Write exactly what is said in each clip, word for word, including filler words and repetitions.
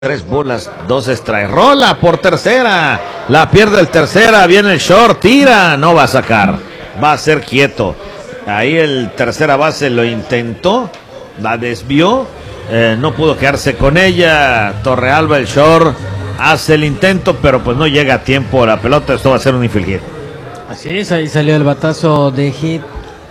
Tres bolas, dos strikes. Rola por tercera. La pierde el tercera. Viene el short. Tira. No va a sacar. Va a ser quieto. Ahí el tercera base lo intentó. La desvió. Eh, no pudo quedarse con ella. Torrealba, el short, hace el intento, pero pues no llega a tiempo la pelota. Esto va a ser un infield hit. Así es, ahí salió el batazo de hit.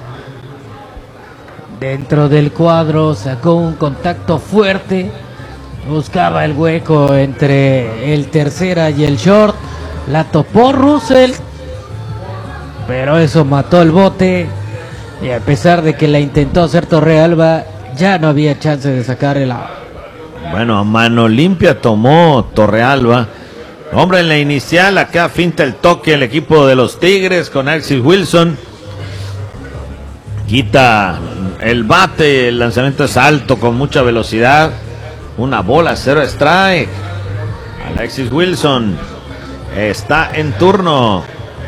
Dentro del cuadro sacó un contacto fuerte. Buscaba el hueco entre el tercera y el short. La topó Russell, pero eso mató el bote. Y a pesar de que la intentó hacer Torrealba, ya no había chance de sacar el out. Bueno, a mano limpia tomó Torrealba. Hombre, en la inicial, acá finta el toque el equipo de los Tigres con Alexis Wilson. Quita el bate, el lanzamiento es alto con mucha velocidad. Una bola, cero strike. Alexis Wilson está en turno.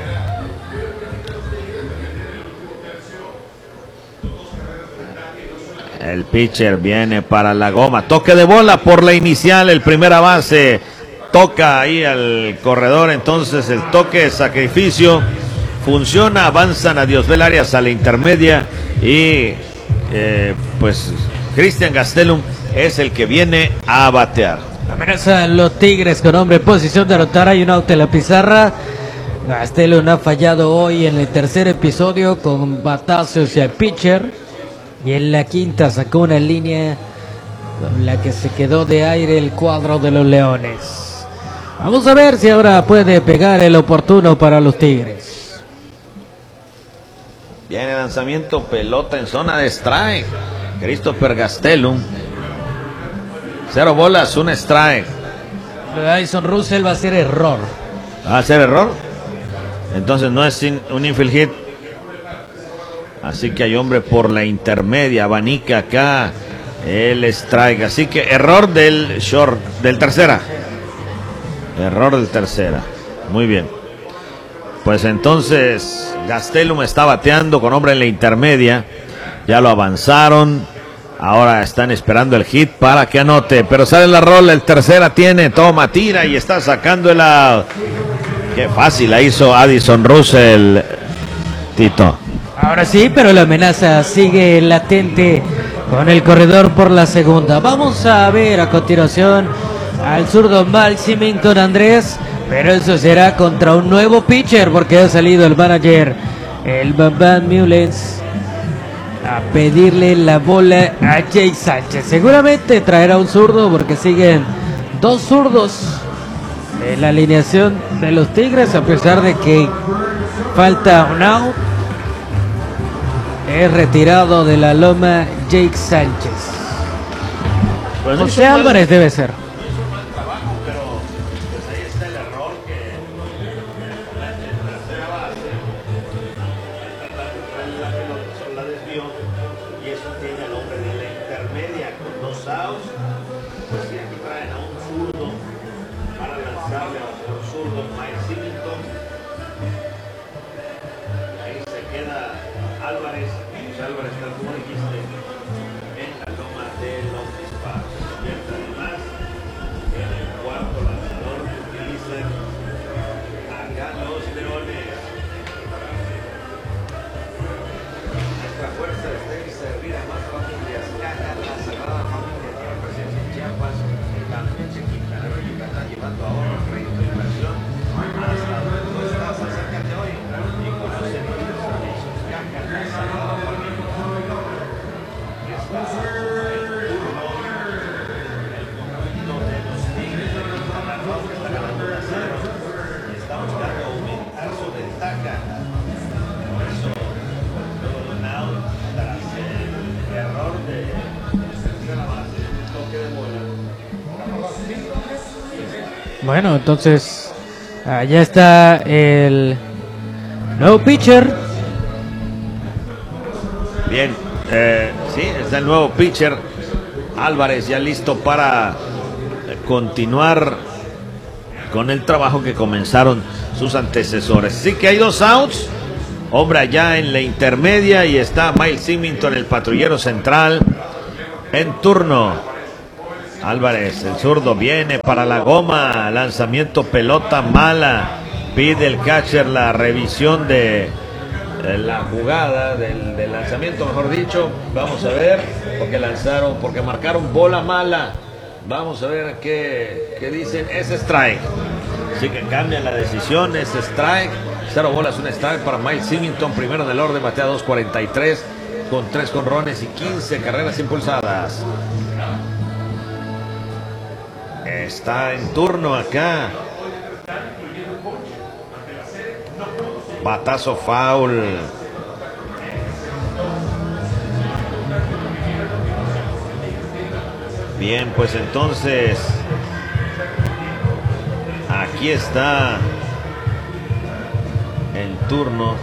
El pitcher viene para la goma. Toque de bola por la inicial, el primera base. Toca ahí al corredor, entonces el toque de sacrificio funciona. Avanzan a Diosdel Arias a la intermedia. Y eh, pues Cristian Gastelum es el que viene a batear. Amenazan los Tigres con hombre en posición de anotar. Hay un out en la pizarra. Gastelum ha fallado hoy en el tercer episodio con batazo hacia el pitcher. Y en la quinta sacó una línea con la que se quedó de aire el cuadro de los Leones. Vamos a ver si ahora puede pegar el oportuno para los Tigres. Viene lanzamiento, pelota en zona de strike. Christopher Gastelum. Cero bolas, un strike. Dyson Russell va a ser error. ¿Va a ser error? Entonces no es un infield hit. Así que hay hombre por la intermedia. Abanica acá el strike. Así que error del short, del tercera. Error del tercera. Muy bien. Pues entonces Gastelum está bateando con hombre en la intermedia. Ya lo avanzaron. Ahora están esperando el hit para que anote. Pero sale la rola, el tercera tiene, toma, tira y está sacando el out. Qué fácil la hizo Addison Russell, Tito. Ahora sí, pero la amenaza sigue latente con el corredor por la segunda. Vamos a ver a continuación al zurdo Mal Symington Andrés. Pero eso será contra un nuevo pitcher porque ha salido el manager, el Bam Bam Mullens, a pedirle la bola a Jake Sánchez. Seguramente traerá un zurdo porque siguen dos zurdos en la alineación de los Tigres, a pesar de que falta un out. Es retirado de la loma Jake Sánchez. Pues José Álvarez debe ser. Bueno, entonces allá está el nuevo pitcher. Bien, eh, sí, está el nuevo pitcher Álvarez ya listo para continuar con el trabajo que comenzaron sus antecesores. Así que hay dos outs. Hombre allá en la intermedia y está Miles Symington, el patrullero central, en turno. Álvarez, el zurdo, viene para la goma. Lanzamiento, pelota mala. Pide el catcher la revisión de la jugada del, del lanzamiento, mejor dicho. Vamos a ver, porque lanzaron, porque marcaron bola mala. Vamos a ver qué, qué dicen. Es strike. Así que cambian la decisión, es strike. Cero bolas, un strike para Miles Symington, primero del orden, batea dos cuarenta y tres con tres jonrones y quince carreras impulsadas. Está en turno acá. Batazo foul. Bien, pues entonces aquí está en turno.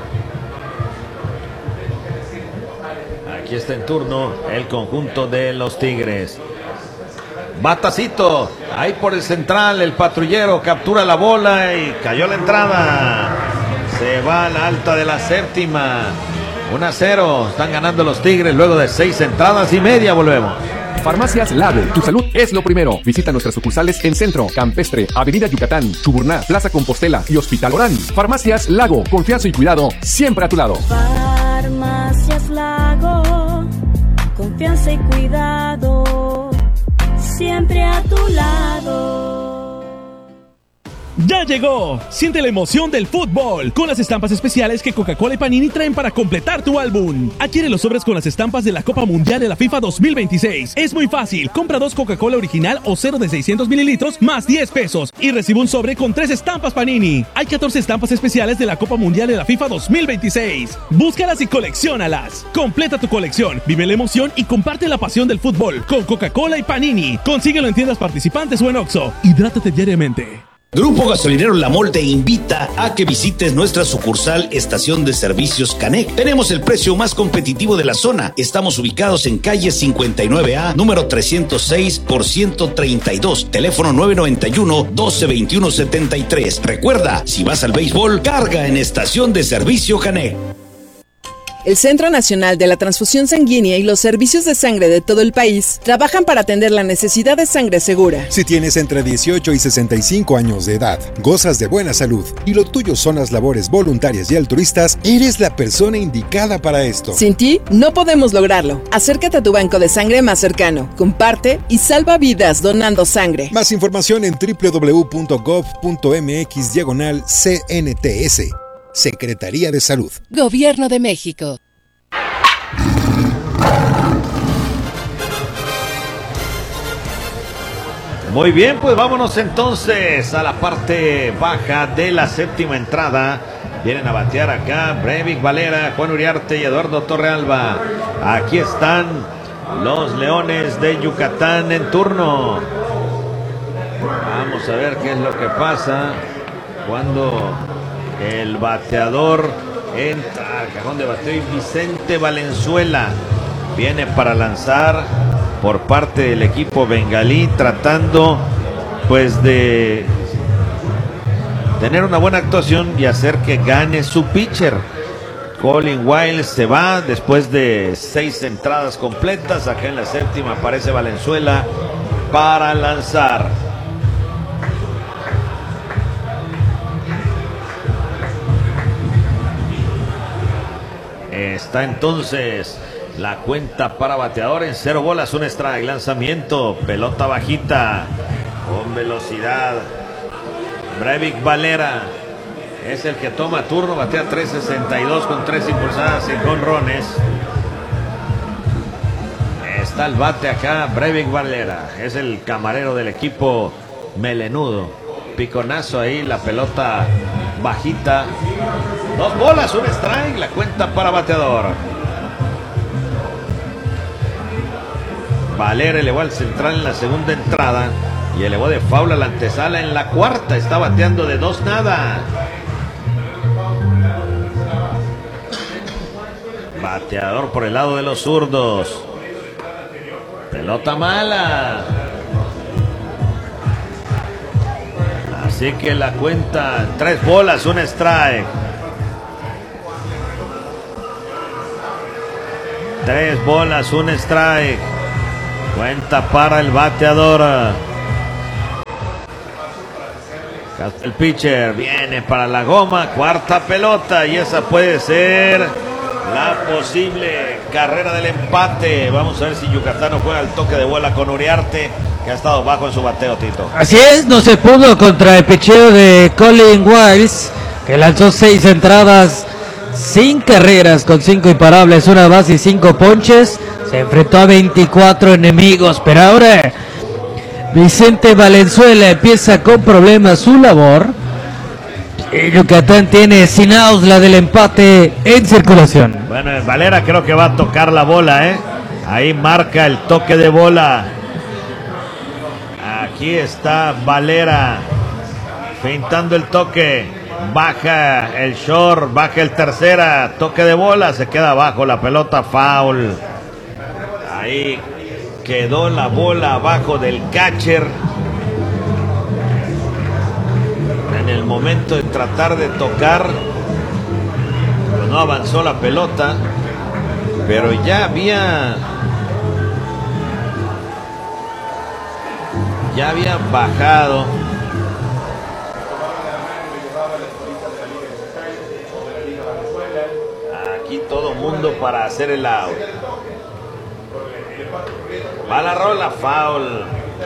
Aquí está en turno el conjunto de los Tigres. Batacito, ahí por el central, el patrullero captura la bola y cayó la entrada. Se va a la alta de la séptima. uno a cero. Están ganando los Tigres luego de seis entradas y media. Volvemos. Farmacias Lago, tu salud es lo primero. Visita nuestras sucursales en Centro, Campestre, Avenida Yucatán, Chuburná, Plaza Compostela y Hospital Orán. Farmacias Lago, confianza y cuidado siempre a tu lado. Farmacias Lago, confianza y cuidado siempre a tu lado. ¡Ya llegó! Siente la emoción del fútbol con las estampas especiales que Coca-Cola y Panini traen para completar tu álbum. Adquiere los sobres con las estampas de la Copa Mundial de la FIFA dos mil veintiséis. Es muy fácil. Compra dos Coca-Cola original o cero de seiscientos mililitros más diez pesos y recibe un sobre con tres estampas Panini. Hay catorce estampas especiales de la Copa Mundial de la FIFA dos mil veintiséis. Búscalas y colecciónalas. Completa tu colección, vive la emoción y comparte la pasión del fútbol con Coca-Cola y Panini. Consíguelo en tiendas participantes o en Oxxo. Hidrátate diariamente. Grupo Gasolinero La Mol te invita a que visites nuestra sucursal Estación de Servicios Canec. Tenemos el precio más competitivo de la zona. Estamos ubicados en calle cincuenta y nueve A, número trescientos seis por ciento treinta y dos, teléfono nueve noventa y uno, doce veintiuno setenta y tres. Recuerda, si vas al béisbol, carga en Estación de Servicio Canec. El Centro Nacional de la Transfusión Sanguínea y los servicios de sangre de todo el país trabajan para atender la necesidad de sangre segura. Si tienes entre dieciocho y sesenta y cinco años de edad, gozas de buena salud y lo tuyo son las labores voluntarias y altruistas, eres la persona indicada para esto. Sin ti, no podemos lograrlo. Acércate a tu banco de sangre más cercano, comparte y salva vidas donando sangre. Más información en doble u doble u doble u punto gov punto mx diagonal C N T S. Secretaría de Salud. Gobierno de México. Muy bien, pues vámonos entonces a la parte baja de la séptima entrada. Vienen a batear acá Brevik Valera, Juan Uriarte y Eduardo Torrealba. Aquí están los Leones de Yucatán en turno. Vamos a ver qué es lo que pasa cuando el bateador entra al cajón de bateo y Vicente Valenzuela viene para lanzar por parte del equipo bengalí, tratando pues de tener una buena actuación y hacer que gane su pitcher. Colin Wiles se va después de seis entradas completas. Acá en la séptima aparece Valenzuela para lanzar. Está entonces la cuenta para bateador en cero bolas, un strike. Lanzamiento, pelota bajita con velocidad. Brevik Valera es el que toma turno, batea tres sesenta y dos con tres impulsadas y jonrones. Está el bate acá, Brevik Valera, es el camarero del equipo melenudo. Piconazo ahí, la pelota bajita. Dos bolas, un strike, la cuenta para bateador. Valera elevó al central en la segunda entrada y elevó de foul a la antesala en la cuarta. Está bateando de dos nada. Bateador por el lado de los zurdos. Pelota mala. Así que la cuenta, tres bolas, un strike. Tres bolas, un strike. Cuenta para el bateador. El pitcher viene para la goma. Cuarta pelota. Y esa puede ser la posible carrera del empate. Vamos a ver si Yucatán no juega el toque de bola con Uriarte, que ha estado bajo en su bateo, Tito. Así es, no se pudo contra el picheo de Colin Wiles, que lanzó seis entradas sin carreras, con cinco imparables, una base y cinco ponches. Se enfrentó a veinticuatro enemigos, pero ahora Vicente Valenzuela empieza con problemas su labor. Y Yucatán tiene sin outs, la del empate en circulación. Bueno, Valera creo que va a tocar la bola, ¿eh? Ahí marca el toque de bola. Aquí está Valera feintando el toque. Baja el short, baja el tercera, toque de bola, se queda abajo la pelota, foul. Ahí quedó la bola abajo del catcher. En el momento de tratar de tocar, pues no avanzó la pelota, pero ya había ya había bajado. Aquí todo mundo para hacer el out. Va la rola, foul.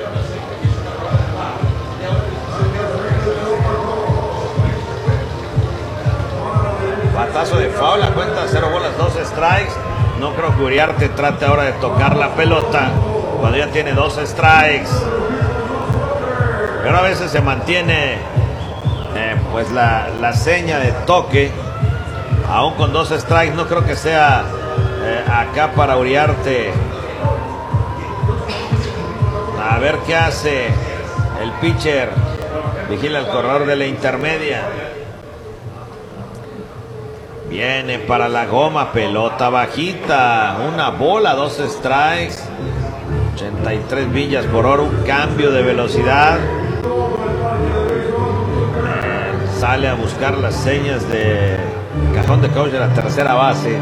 Batazo de foul, la cuenta cero bolas, dos strikes. No creo que Uriarte trate ahora de tocar la pelota cuando ya tiene dos strikes. Pero a veces se mantiene eh, pues la, la seña de toque. Aún con dos strikes, no creo que sea eh, acá para Uriarte. A ver qué hace el pitcher. Vigila el corredor de la intermedia. Viene para la goma, pelota bajita, una bola, dos strikes, ochenta y tres millas por hora, un cambio de velocidad. Eh, sale a buscar las señas de cajón de coach de la tercera base.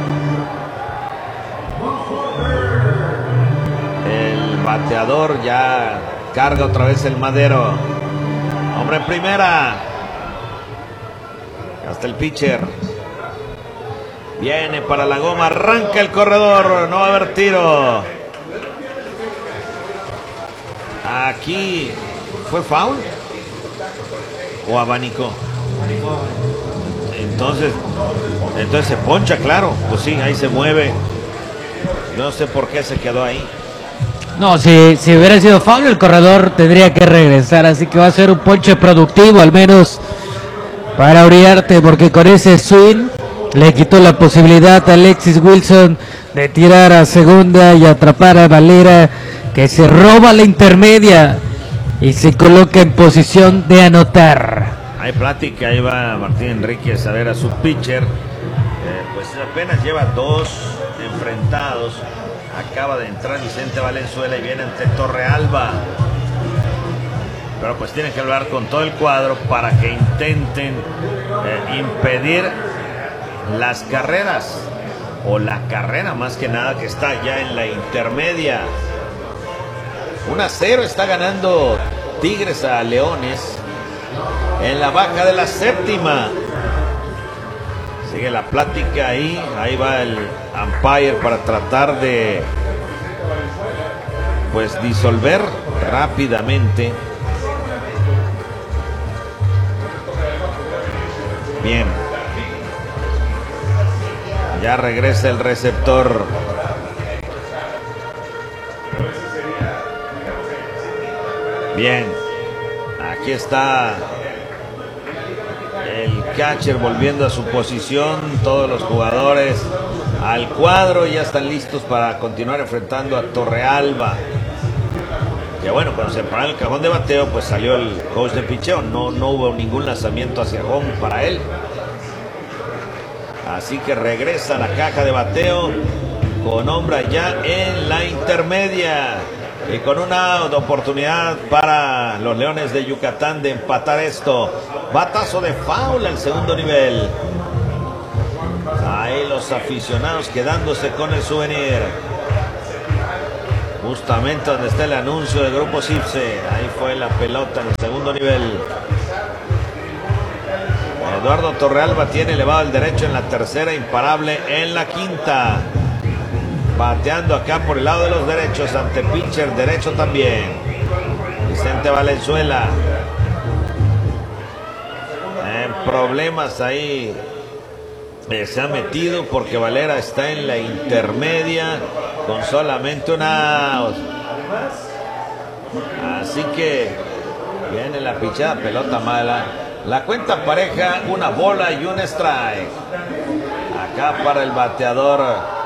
El bateador ya carga otra vez el madero. Hombre en primera. Hasta el pitcher. Viene para la goma, arranca el corredor, no va a haber tiro. Aquí fue foul o abanico. Entonces, entonces se poncha, claro. Pues sí, ahí se mueve. No sé por qué se quedó ahí. No, si, si hubiera sido foul, el corredor tendría que regresar. Así que va a ser un ponche productivo, al menos para Uriarte, porque con ese swing le quitó la posibilidad a Alexis Wilson de tirar a segunda y atrapar a Valera, que se roba la intermedia y se coloca en posición de anotar. Hay plática, ahí va Martín Enríquez a ver a su pitcher. Eh, pues apenas lleva dos enfrentados. Acaba de entrar Vicente Valenzuela y viene ante Torrealba. Pero pues tienen que hablar con todo el cuadro para que intenten eh, impedir las carreras, o la carrera más que nada, que está ya en la intermedia. uno a cero está ganando Tigres a Leones en la baja de la séptima. Sigue la plática ahí, ahí va el umpire para tratar de pues disolver rápidamente. Bien. Ya regresa el receptor. Bien. Aquí está el catcher volviendo a su posición. Todos los jugadores al cuadro ya están listos para continuar enfrentando a Torrealba. Que bueno, cuando se paró el cajón de bateo, pues salió el coach de picheo. No, no hubo ningún lanzamiento hacia home para él. Así que regresa a la caja de bateo con hombre ya en la intermedia y con una oportunidad para los Leones de Yucatán de empatar esto. Batazo de foul al segundo nivel. Ahí los aficionados quedándose con el souvenir. Justamente donde está el anuncio de Grupo Cipse. Ahí fue la pelota en el segundo nivel. Eduardo Torrealba tiene elevado el derecho en la tercera, imparable en la quinta. Bateando acá por el lado de los derechos ante pitcher derecho también. Vicente Valenzuela. En problemas ahí. Eh, se ha metido porque Valera está en la intermedia con solamente una out. Así que viene la pichada, pelota mala. La cuenta pareja, una bola y un strike. Acá para el bateador,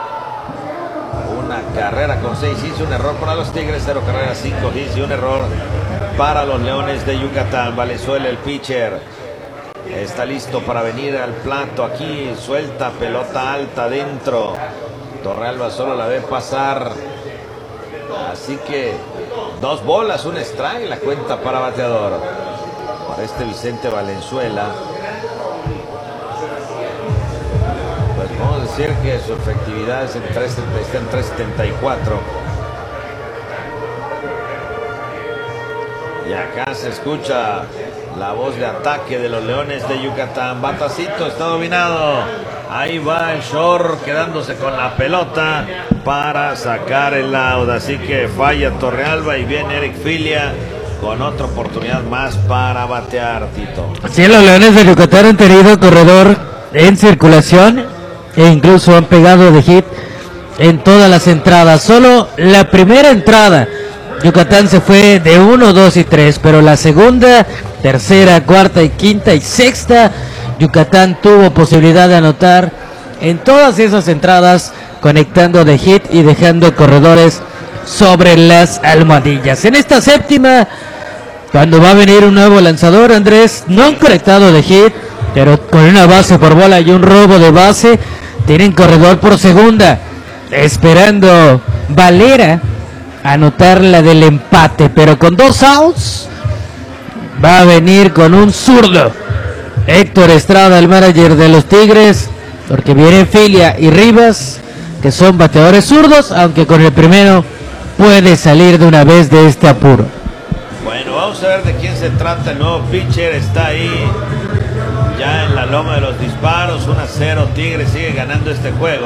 una carrera con seis hits, un error para los Tigres, cero carreras, cinco hits y un error para los Leones de Yucatán. Valenzuela, el pitcher, está listo para venir al plato. Aquí suelta, pelota alta adentro. Torrealba solo la ve pasar. Así que dos bolas, un strike, la cuenta para bateador. Para este Vicente Valenzuela, pues podemos decir que su efectividad es en tres, está en tres setenta y cuatro. Y acá se escucha la voz de ataque de los Leones de Yucatán. Batacito está dominado. Ahí va el short quedándose con la pelota para sacar el out. Así que falla Torrealba y viene Eric Filia con otra oportunidad más para batear, Tito. Sí, los Leones de Yucatán han tenido corredor en circulación e incluso han pegado de hit en todas las entradas. Solo la primera entrada Yucatán se fue de uno, dos y tres, pero la segunda, tercera, cuarta y quinta y sexta, Yucatán tuvo posibilidad de anotar en todas esas entradas, conectando de hit y dejando corredores sobre las almohadillas. En esta séptima, cuando va a venir un nuevo lanzador, Andrés, no han conectado de hit, pero con una base por bola y un robo de base, tienen corredor por segunda, esperando Valera anotar la del empate, pero con dos outs va a venir con un zurdo Héctor Estrada, el manager de los Tigres, porque vienen Filia y Rivas, que son bateadores zurdos, aunque con el primero puede salir de una vez de este apuro. Bueno, vamos a ver de quién se trata. El nuevo pitcher está ahí ya en la loma de los disparos. uno a cero, Tigres sigue ganando este juego,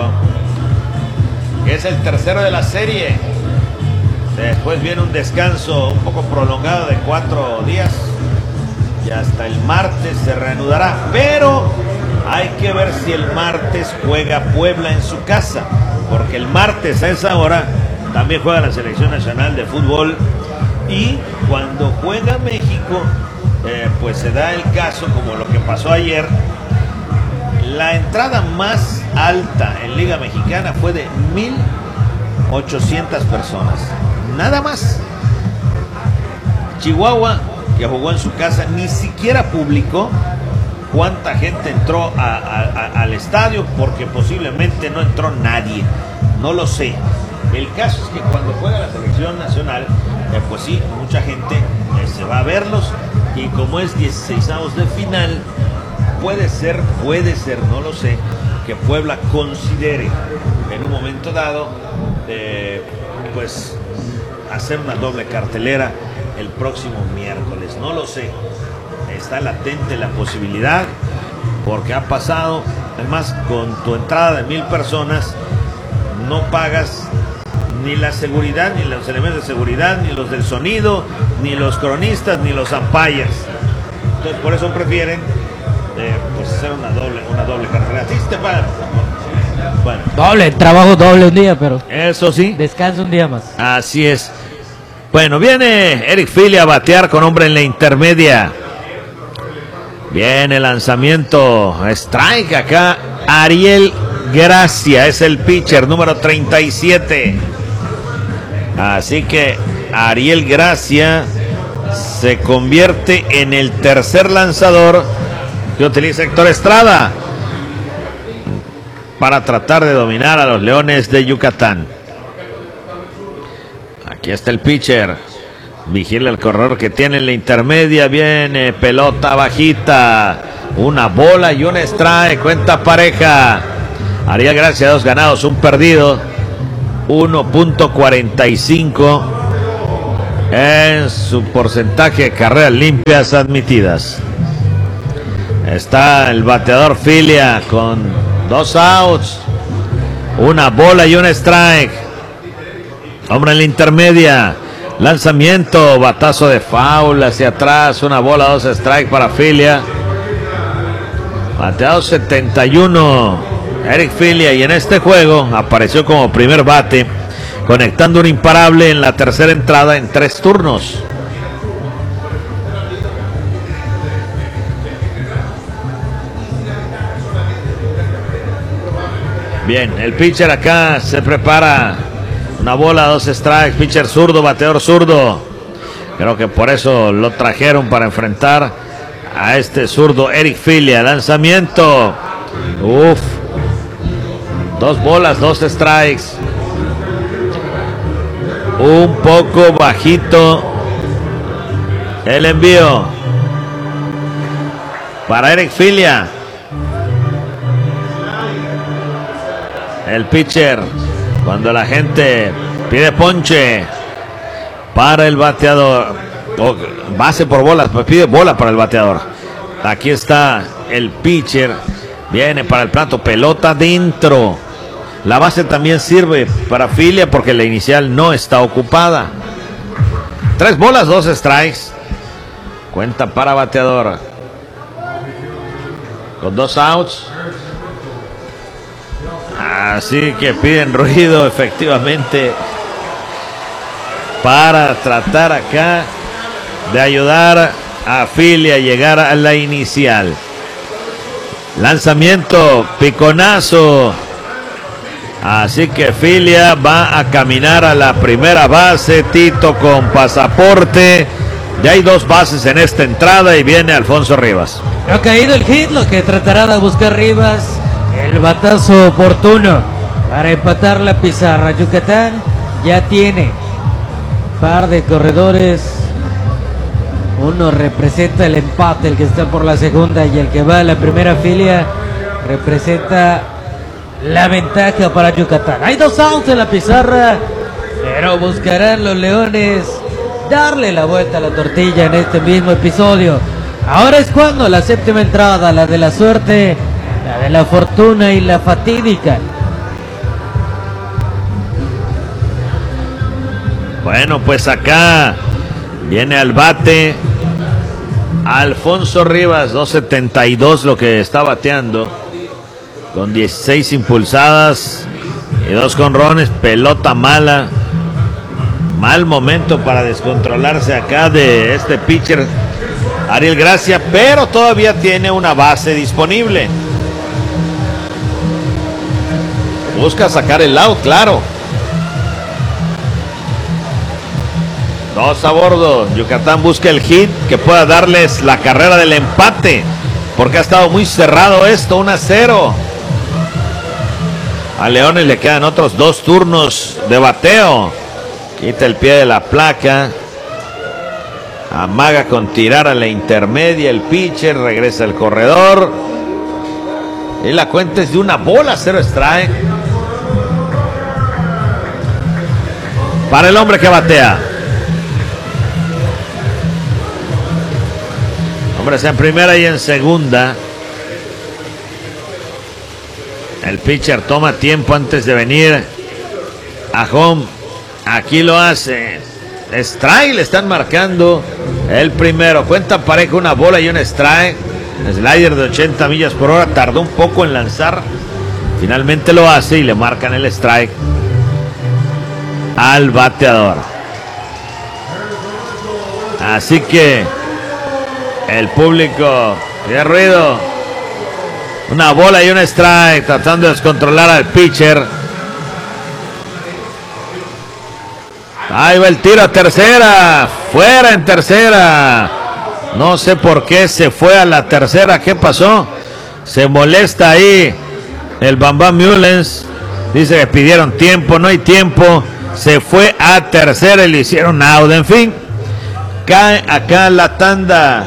que es el tercero de la serie. Después viene un descanso un poco prolongado de cuatro días y hasta el martes se reanudará, pero hay que ver si el martes juega Puebla en su casa, porque el martes a esa hora también juega la Selección Nacional de Fútbol, y cuando juega México eh, pues se da el caso, como lo que pasó ayer. La entrada más alta en Liga Mexicana fue de mil ochocientas personas, nada más. Chihuahua, que jugó en su casa, ni siquiera publicó cuánta gente entró a, a, a, al estadio, porque posiblemente no entró nadie, no lo sé. El caso es que cuando juega la selección nacional, eh, pues sí, mucha gente eh, se va a verlos, y como es dieciseisavos de final, puede ser, puede ser, no lo sé, que Puebla considere en un momento dado eh, pues hacer una doble cartelera el próximo miércoles, no lo sé. Está latente la posibilidad, porque ha pasado. Además, con tu entrada de mil personas no pagas ni la seguridad, ni los elementos de seguridad, ni los del sonido, ni los cronistas, ni los umpires. Entonces por eso prefieren eh, pues hacer una doble, una doble cartelera. ¿Sí te pagan? Bueno, doble, trabajo doble un día, pero eso sí, descanso un día más. Así es. Bueno, viene Eric Filia a batear con hombre en la intermedia. Viene el lanzamiento, strike acá. Ariel Gracia es el pitcher número treinta y siete. Así que Ariel Gracia se convierte en el tercer lanzador que utiliza Héctor Estrada para tratar de dominar a los Leones de Yucatán. Aquí está el pitcher. Vigila el corredor que tiene en la intermedia. Viene pelota bajita. Una bola y un strike. Cuenta pareja. Ariel Gracia, dos ganados, un perdido. uno punto cuarenta y cinco en su porcentaje de carreras limpias admitidas. Está el bateador Filia con dos outs, una bola y un strike. Hombre en la intermedia, lanzamiento, batazo de foul hacia atrás, una bola, dos strike para Filia. Bateado setenta y uno, Eric Filia, y en este juego apareció como primer bate, conectando un imparable en la tercera entrada en tres turnos. Bien, el pitcher acá se prepara. Una bola, dos strikes, pitcher zurdo, bateador zurdo. Creo que por eso lo trajeron para enfrentar a este zurdo Eric Filia. Lanzamiento. Uf. Dos bolas, dos strikes. Un poco bajito el envío para Eric Filia. El pitcher, cuando la gente pide ponche para el bateador, o base por bolas, pues pide bola para el bateador. Aquí está el pitcher, viene para el plato, pelota dentro. La base también sirve para Filia porque la inicial no está ocupada. Tres bolas, dos strikes. Cuenta para bateador. Con dos outs. Así que piden ruido efectivamente para tratar acá de ayudar a Filia a llegar a la inicial. Lanzamiento, piconazo. Así que Filia va a caminar a la primera base. Tito con pasaporte. Ya hay dos bases en esta entrada y viene Alfonso Rivas. Ha caído el hit, lo que tratará de buscar Rivas. El batazo oportuno para empatar la pizarra. Yucatán ya tiene par de corredores. Uno representa el empate, el que está por la segunda, y el que va a la primera Filia representa la ventaja para Yucatán. Hay dos outs en la pizarra, pero buscarán los Leones darle la vuelta a la tortilla en este mismo episodio. Ahora es cuando la séptima entrada, la de la suerte, la de la fortuna y la fatídica. Bueno, pues acá viene al bate Alfonso Rivas, dos setenta y dos lo que está bateando, con dieciséis impulsadas y dos jonrones. Pelota mala, mal momento para descontrolarse acá de este pitcher Ariel Gracia, pero todavía tiene una base disponible. Busca sacar el out, claro. Dos a bordo. Yucatán busca el hit que pueda darles la carrera del empate, porque ha estado muy cerrado esto. uno a cero. A Leones le quedan otros dos turnos de bateo. Quita el pie de la placa. Amaga con tirar a la intermedia el pitcher. Regresa el corredor. Y la cuenta es de una bola, cero strike. Para el hombre que batea. Hombres en primera y en segunda. El pitcher toma tiempo antes de venir a home. Aquí lo hace. Strike, le están marcando el primero. Cuenta pareja, una bola y un strike. Slider de ochenta millas por hora. Tardó un poco en lanzar. Finalmente lo hace y le marcan el strike al bateador. Así que el público tiene ruido. Una bola y un strike, tratando de descontrolar al pitcher. Ahí va el tiro a tercera. Fuera en tercera. No sé por qué se fue a la tercera. ¿Qué pasó? Se molesta ahí el Bam Bam Mullens. Dice que pidieron tiempo. No hay tiempo. Se fue a tercera y le hicieron out. En fin, cae acá la tanda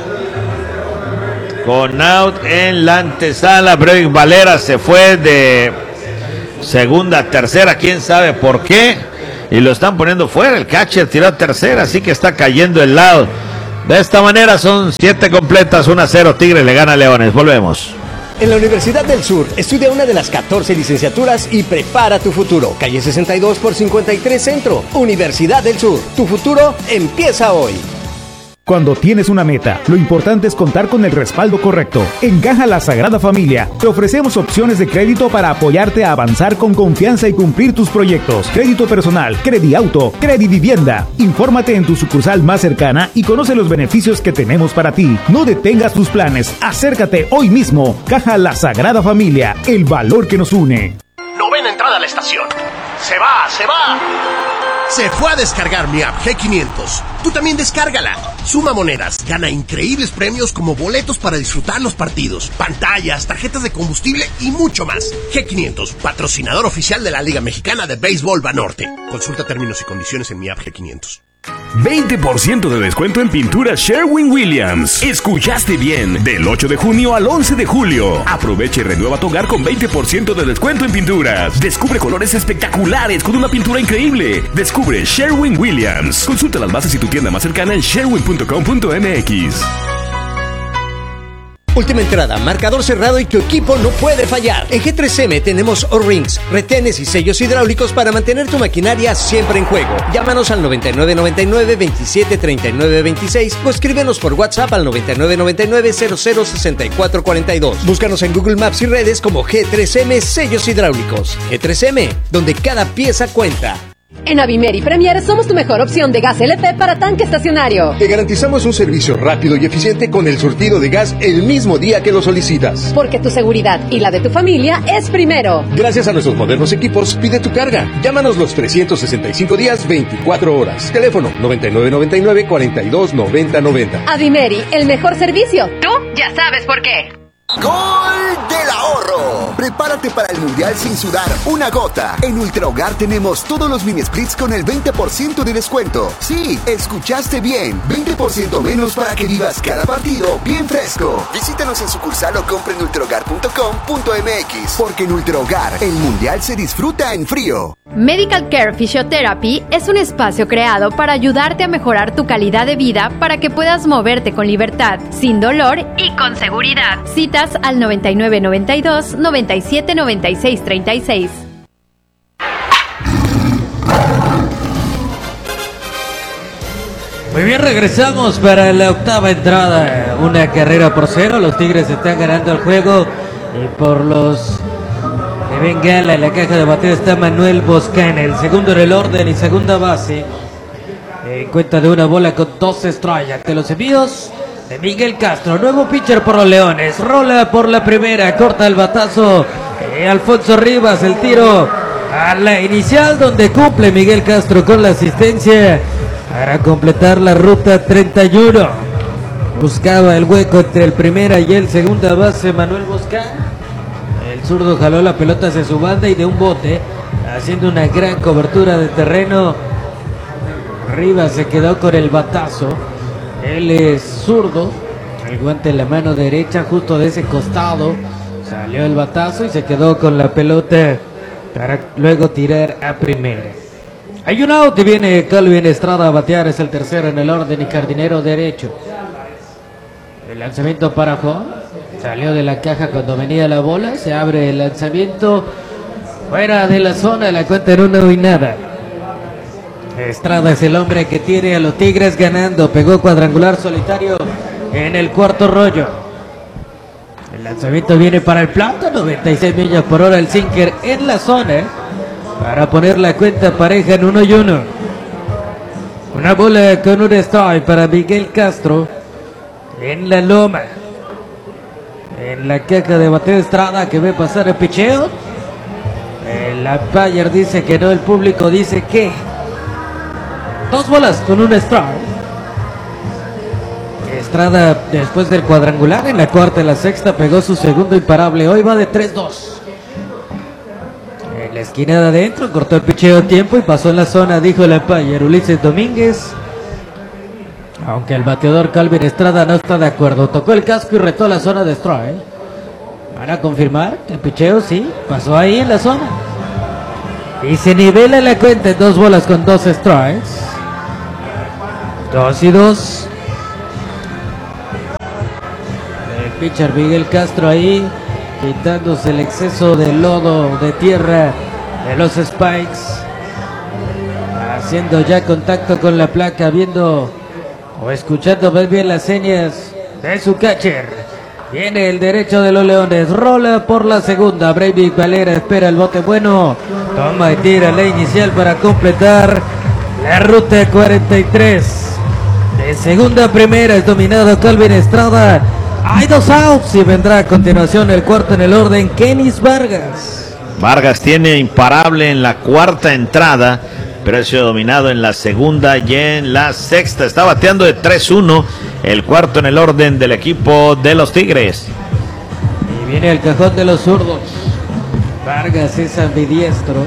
con out en la antesala. Brevik Valera se fue de segunda, tercera, quién sabe por qué, y lo están poniendo fuera. El catcher tiró a tercera, así que está cayendo el lado. De esta manera son siete completas, uno a cero, Tigres le gana a Leones. Volvemos. En la Universidad del Sur, estudia una de las catorce licenciaturas y prepara tu futuro. Calle sesenta y dos por cincuenta y tres Centro. Universidad del Sur. Tu futuro empieza hoy. Cuando tienes una meta, lo importante es contar con el respaldo correcto. En Caja La Sagrada Familia, te ofrecemos opciones de crédito para apoyarte a avanzar con confianza y cumplir tus proyectos. Crédito personal, Crediauto, Credivivienda. Infórmate en tu sucursal más cercana y conoce los beneficios que tenemos para ti. No detengas tus planes, acércate hoy mismo. Caja La Sagrada Familia, el valor que nos une. Novena entrada a la estación. Se va, se va. Se fue a descargar mi app G quinientos. Tú también descárgala. Suma monedas, gana increíbles premios como boletos para disfrutar los partidos, pantallas, tarjetas de combustible y mucho más. G quinientos, patrocinador oficial de la Liga Mexicana de Béisbol Banorte. Consulta términos y condiciones en mi app G quinientos. veinte por ciento de descuento en pinturas Sherwin-Williams. Escuchaste bien, del ocho de junio al once de julio. Aprovecha y renueva tu hogar con veinte por ciento de descuento en pinturas. Descubre colores espectaculares con una pintura increíble. Descubre Sherwin-Williams. Consulta las bases y tu tienda más cercana en sherwin punto com punto m x. Última entrada, marcador cerrado y tu equipo no puede fallar. En G tres M tenemos O-Rings, retenes y sellos hidráulicos para mantener tu maquinaria siempre en juego. Llámanos al noventa y nueve noventa y nueve veintisiete treinta y nueve veintiséis o escríbenos por WhatsApp al noventa y nueve noventa y nueve cero cero sesenta y cuatro cuarenta y dos. Búscanos en Google Maps y redes como G tres M Sellos Hidráulicos. G tres M, donde cada pieza cuenta. En Avimeri Premier somos tu mejor opción de gas L P para tanque estacionario. Te garantizamos un servicio rápido y eficiente con el surtido de gas el mismo día que lo solicitas. Porque tu seguridad y la de tu familia es primero. Gracias a nuestros modernos equipos, pide tu carga. Llámanos los trescientos sesenta y cinco días, veinticuatro horas. Teléfono noventa y nueve noventa y nueve cuarenta y dos noventa noventa. Avimeri, el mejor servicio. Tú ya sabes por qué. ¡Gol del ahorro! Prepárate para el Mundial sin sudar una gota. En Ultra Hogar tenemos todos los mini splits con el veinte por ciento de descuento. Sí, escuchaste bien. veinte por ciento menos para que vivas cada partido bien fresco. Visítanos en sucursal o compre en ultrahogar punto com punto m x. Porque en Ultra Hogar, el Mundial se disfruta en frío. Medical Care Physiotherapy es un espacio creado para ayudarte a mejorar tu calidad de vida para que puedas moverte con libertad, sin dolor y con seguridad. Citas al noventa y nueve noventa y dos noventa y siete noventa y seis treinta y seis. Muy bien, regresamos para la octava entrada. Una carrera por cero. Los Tigres están ganando el juego. Y por los de Bengala en la caja de bateo está Manuel Boscan. El segundo en el orden y segunda base. En cuenta de una bola con dos strikes. Ante los envíos de Miguel Castro, nuevo pitcher por los Leones. Rola por la primera, corta el batazo. Eh, Alfonso Rivas, el tiro a la inicial donde cumple Miguel Castro con la asistencia para completar la ruta treinta y uno. Buscaba el hueco entre el primera y el segunda base Manuel Boscan. El zurdo jaló la pelota hacia su banda y de un bote, haciendo una gran cobertura de terreno. Rivas se quedó con el batazo. Él es zurdo, el guante en la mano derecha, justo de ese costado. Salió el batazo y se quedó con la pelota para luego tirar a primera. Hay un out y viene Calvin Estrada a batear, es el tercero en el orden y jardinero derecho. El lanzamiento para home, salió de la caja cuando venía la bola, se abre el lanzamiento fuera de la zona, la cuenta en una y nada. Estrada es el hombre que tiene a los Tigres ganando. Pegó cuadrangular solitario en el cuarto rollo. El lanzamiento viene para el plato, noventa y seis millas por hora el sinker en la zona para poner la cuenta pareja en uno y uno. Una bola con un strike para Miguel Castro en la loma. En la caja de bateo Estrada que ve pasar el picheo. El umpire dice que no, el público dice que. Dos bolas con un strike. Estrada después del cuadrangular en la cuarta y la sexta pegó su segundo imparable. Hoy va de tres dos. En la esquina de adentro cortó el picheo a tiempo y pasó en la zona, dijo el umpire Ulises Domínguez. Aunque el bateador Calvin Estrada no está de acuerdo. Tocó el casco y retó la zona de strike. Van a confirmar que el picheo sí pasó ahí en la zona. Y se nivela la cuenta en dos bolas con dos strikes. Dos y dos. El pitcher Miguel Castro ahí, quitándose el exceso de lodo, de tierra de los Spikes. Haciendo ya contacto con la placa, viendo o escuchando más bien las señas de su catcher. Viene el derecho de los Leones, rola por la segunda. Breivik Valera espera el bote bueno. Toma y tira la inicial para completar la ruta cuarenta y tres. De segunda a primera es dominado Calvin Estrada. Hay dos outs y vendrá a continuación el cuarto en el orden, Kenis Vargas. Vargas tiene imparable en la cuarta entrada, pero ha sido dominado en la segunda y en la sexta. Está bateando de tres uno, el cuarto en el orden del equipo de los Tigres. Y viene el cajón de los zurdos. Vargas es ambidiestro.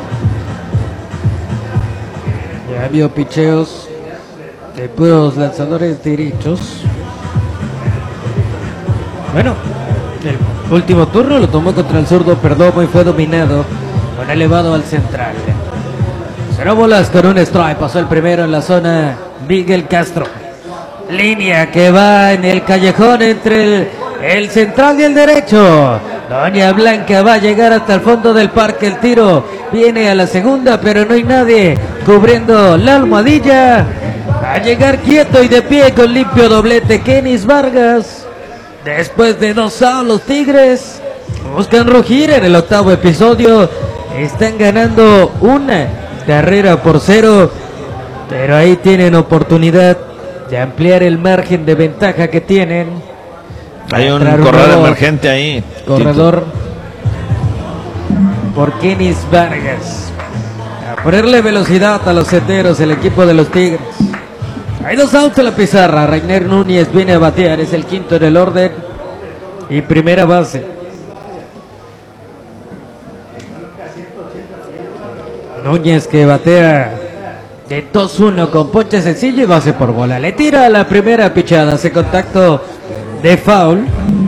Ya vio picheos de puros lanzadores derechos. Bueno, el último turno lo tomó contra el zurdo Perdomo y fue dominado con elevado al central. Cero bolas con un strike. Pasó el primero en la zona Miguel Castro. Línea que va en el callejón entre el, el central y el derecho. Doña Blanca va a llegar hasta el fondo del parque. El tiro viene a la segunda, pero no hay nadie cubriendo la almohadilla. Va a llegar quieto y de pie con limpio doblete Kenis Vargas. Después de dos outs, los Tigres buscan rugir en el octavo episodio. Están ganando una carrera por cero, pero ahí tienen oportunidad de ampliar el margen de ventaja que tienen. Hay un corredor emergente ahí. Corredor por Kenis Vargas. A ponerle velocidad a los seteros, el equipo de los Tigres. Hay dos outs en la pizarra. Rainer Núñez viene a batear, es el quinto en el orden y primera base. Núñez que batea de dos uno con ponche sencillo y base por bola. Le tira a la primera pichada, hace contacto de foul.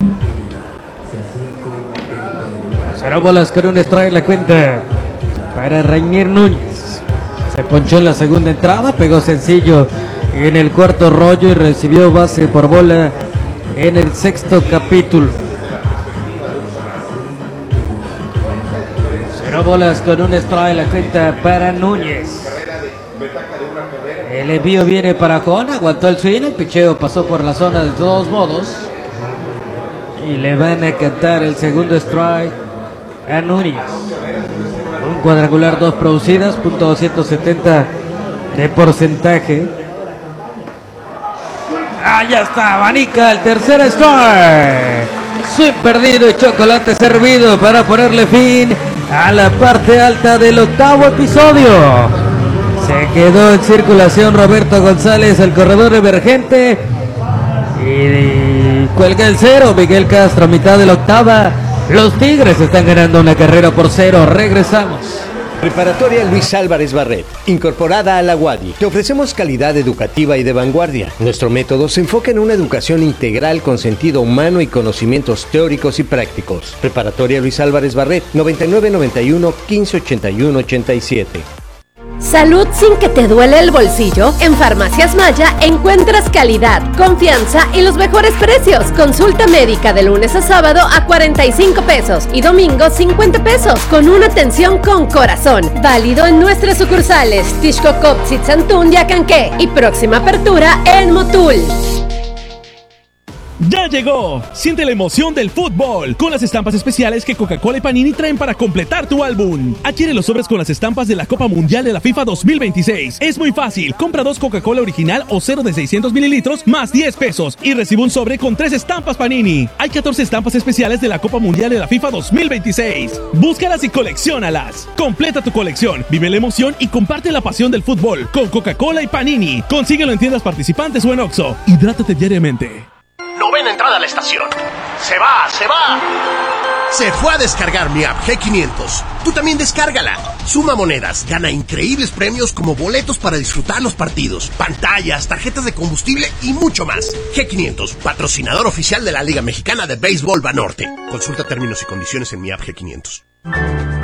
Cero bolas con un strike la cuenta para Rainer Núñez. Se ponchó en la segunda entrada, pegó sencillo en el cuarto rollo y recibió base por bola en el sexto capítulo. Cero bolas con un strike la cuenta para Núñez. El envío viene para Juan, aguantó el swing, el picheo pasó por la zona de todos modos. Y le van a cantar el segundo strike a Núñez. Un cuadrangular, dos producidas, punto doscientos setenta de porcentaje. Ah, ya está, abanica el tercer strike. Swing perdido y chocolate servido para ponerle fin a la parte alta del octavo episodio. Se quedó en circulación Roberto González, el corredor emergente. Y cuelga el cero Miguel Castro a mitad de la octava. Los Tigres están ganando una carrera por cero. Regresamos. Preparatoria Luis Álvarez Barret, incorporada a la U A D I. Te ofrecemos calidad educativa y de vanguardia. Nuestro método se enfoca en una educación integral con sentido humano y conocimientos teóricos y prácticos. Preparatoria Luis Álvarez Barret, noventa y nueve noventa y uno quince ochenta y uno ochenta y siete. Salud sin que te duele el bolsillo. En Farmacias Maya encuentras calidad, confianza y los mejores precios. Consulta médica de lunes a sábado a cuarenta y cinco pesos y domingo cincuenta pesos con una atención con corazón. Válido en nuestras sucursales Tixcocop, Zitzantún y Acanqué y próxima apertura en Motul. ¡Ya llegó! Siente la emoción del fútbol con las estampas especiales que Coca-Cola y Panini traen para completar tu álbum. Adquiere los sobres con las estampas de la Copa Mundial de la FIFA dos mil veintiséis. Es muy fácil. Compra dos Coca-Cola original o cero de seiscientos mililitros más diez pesos y recibe un sobre con tres estampas Panini. Hay catorce estampas especiales de la Copa Mundial de la FIFA dos mil veintiséis. Búscalas y colecciónalas. Completa tu colección, vive la emoción y comparte la pasión del fútbol con Coca-Cola y Panini. Consíguelo en tiendas participantes o en Oxxo. Hidrátate diariamente. Novena entrada a la estación. Se va, se va. Se fue a descargar mi app G quinientos. Tú también descárgala. Suma monedas, gana increíbles premios como boletos para disfrutar los partidos, pantallas, tarjetas de combustible y mucho más. G quinientos, patrocinador oficial de la Liga Mexicana de Béisbol Banorte. Consulta términos y condiciones en mi app G quinientos.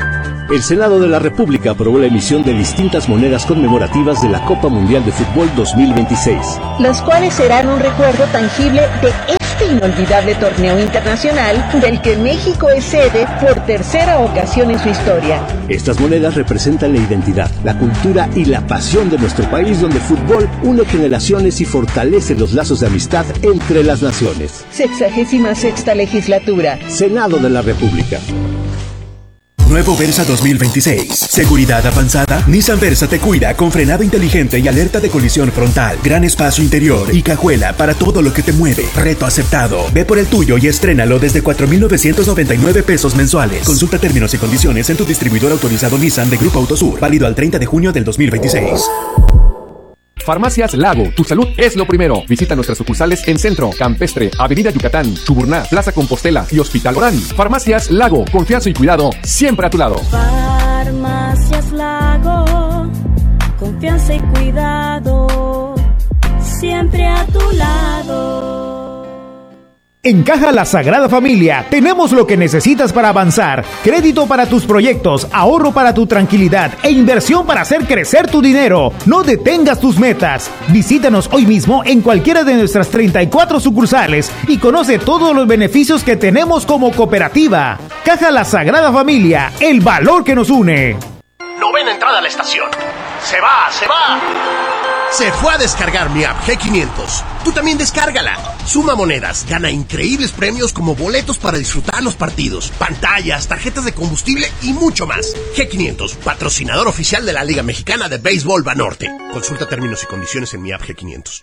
El Senado de la República aprobó la emisión de distintas monedas conmemorativas de la Copa Mundial de Fútbol dos mil veintiséis. Las cuales serán un recuerdo tangible de este inolvidable torneo internacional del que México es sede por tercera ocasión en su historia. Estas monedas representan la identidad, la cultura y la pasión de nuestro país, donde el fútbol une generaciones y fortalece los lazos de amistad entre las naciones. Sexagésima sexta legislatura. Senado de la República. Nuevo Versa dos mil veintiséis. Seguridad avanzada. Nissan Versa te cuida con frenado inteligente y alerta de colisión frontal. Gran espacio interior y cajuela para todo lo que te mueve. Reto aceptado. Ve por el tuyo y estrénalo desde cuatro mil novecientos noventa y nueve pesos mensuales. Consulta términos y condiciones en tu distribuidor autorizado Nissan de Grupo Autosur. Válido al treinta de junio del dos mil veintiséis. Farmacias Lago, tu salud es lo primero. Visita nuestras sucursales en Centro, Campestre, Avenida Yucatán, Chuburná, Plaza Compostela y Hospital Orán. Farmacias Lago, confianza y cuidado siempre a tu lado. Farmacias Lago, confianza y cuidado siempre a tu lado. En Caja La Sagrada Familia tenemos lo que necesitas para avanzar. Crédito para tus proyectos, ahorro para tu tranquilidad e inversión para hacer crecer tu dinero. No detengas tus metas. Visítanos hoy mismo en cualquiera de nuestras treinta y cuatro sucursales y conoce todos los beneficios que tenemos como cooperativa. Caja La Sagrada Familia, el valor que nos une. Novena entrada a la estación. Se va, se va. Se fue a descargar mi app G quinientos. Tú también descárgala. Suma monedas, gana increíbles premios como boletos para disfrutar los partidos, pantallas, tarjetas de combustible y mucho más. G quinientos, patrocinador oficial de la Liga Mexicana de Béisbol Banorte. Consulta términos y condiciones en mi app G quinientos.